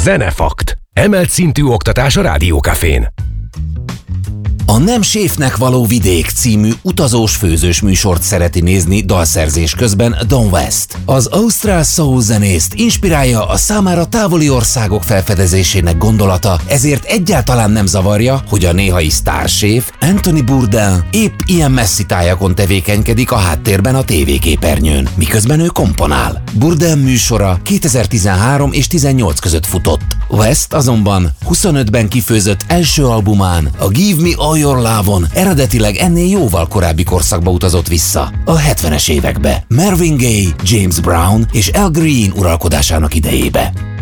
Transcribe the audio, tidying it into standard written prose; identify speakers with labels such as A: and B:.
A: Zenefakt. Emelt szintű oktatás a Rádiókafén.
B: A Nem séfnek való vidék című utazós-főzős műsort szereti nézni dalszerzés közben Don West. Az ausztrál soul zenészt inspirálja a számára távoli országok felfedezésének gondolata, ezért egyáltalán nem zavarja, hogy a néhai sztárséf Anthony Bourdain épp ilyen messzi tájakon tevékenykedik a háttérben a tévéképernyőn, miközben ő komponál. Bourdain műsora 2013 és 18 között futott. West azonban 25-ben kifőzött első albumán, a Give Me All Your Love-on eredetileg ennél jóval korábbi korszakba utazott vissza, a 70-es évekbe, Marvin Gaye, James Brown és Al Green uralkodásának idejébe.